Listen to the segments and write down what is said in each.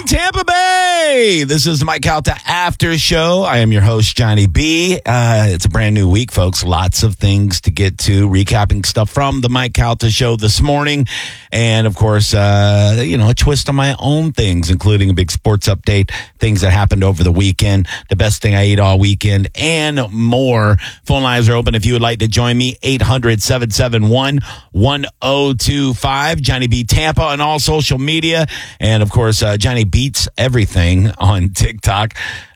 morning, Tampa Bay. This is the Mike Calta After Show. I am your host, Johnny B. It's a brand new week, folks. Lots of things to get to. Recapping stuff from the Mike Calta Show this morning. And, of course, a twist on my own things, including a big sports update, things that happened over the weekend, the best thing I ate all weekend, and more. Phone lines are open if you would like to join me. 800-771-1025. Johnny B. Tampa on all social media. And, of course, Johnny Beats Everything on TikTok.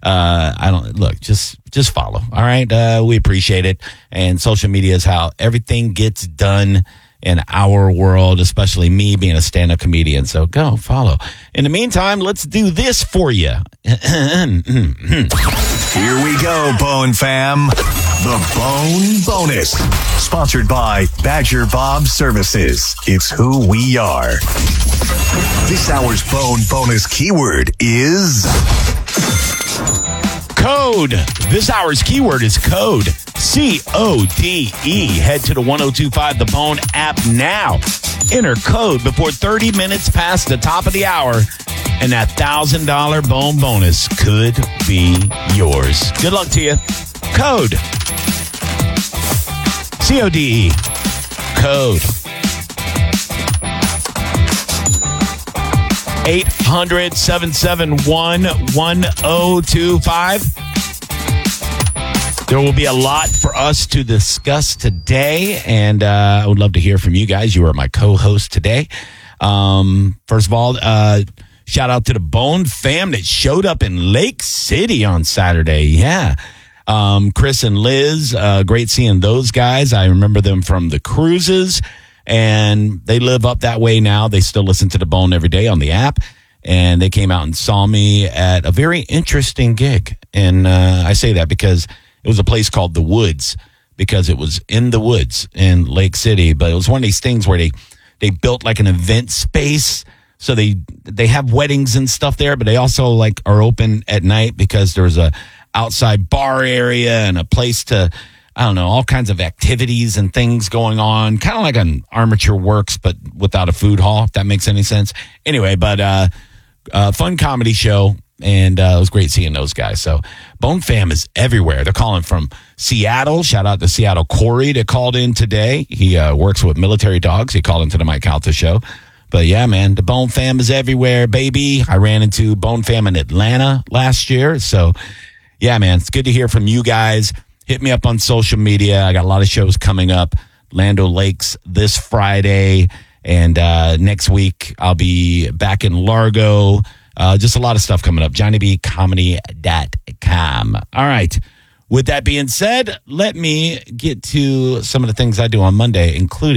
Just follow. All right. We appreciate it. And social media is how everything gets done in our world, especially me being a stand-up comedian. So go follow. In the meantime, let's do this for you. Here we go, Bone Fam. The Bone Bonus. Sponsored by Badger Bob Services. It's who we are. This hour's Bone Bonus keyword is code. This hour's keyword is code. C-O-D-E. Head to the 1025 The Bone app now. Enter code before 30 minutes past the top of the hour, and that $1,000 Bone Bonus could be yours. Good luck to you. Code. C-O-D-E. Code. 800-771-1025. There will be a lot for us to discuss today, and I would love to hear from you guys. You are my co-host today. First of all, shout out to the Bone fam that showed up in Lake City on Saturday. Yeah. Chris and Liz, great seeing those guys. I remember them from the cruises, and they live up that way now. They still listen to the Bone every day on the app, and they came out and saw me at a very interesting gig. And I say that because it was a place called The Woods, because it was in the woods in Lake City. But it was one of these things where they built like an event space. So they have weddings and stuff there, but they also like are open at night because there's a outside bar area and a place to, I don't know, all kinds of activities and things going on. Kind of like an Armature Works, but without a food hall, if that makes any sense. Anyway, but fun comedy show. And it was great seeing those guys. So Bone Fam is everywhere. They're calling from Seattle. Shout out to Seattle Corey that called in today. He works with military dogs. He called into the Mike Calta Show. But yeah, man, the Bone Fam is everywhere, baby. I ran into Bone Fam in Atlanta last year. So yeah, man, it's good to hear from you guys. Hit me up on social media. I got a lot of shows coming up. Land O'Lakes this Friday. And next week, I'll be back in Largo. Just a lot of stuff coming up. JohnnyBComedy.com. All right. With that being said, let me get to some of the things I do on Monday, including